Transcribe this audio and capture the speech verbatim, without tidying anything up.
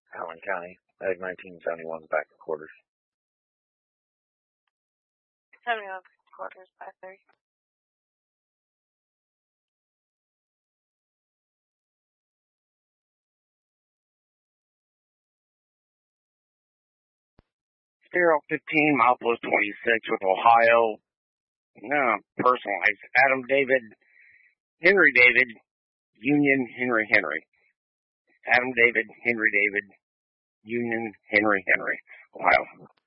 Allen County, Ag nineteen seventy-one back quarters. seventy-one quarters by thirty. Zero fifteen, Milepost twenty-six with Ohio. No, personalized. Adam David, Henry David, Union Henry Henry. Adam David, Henry David, Union Henry Henry, Ohio.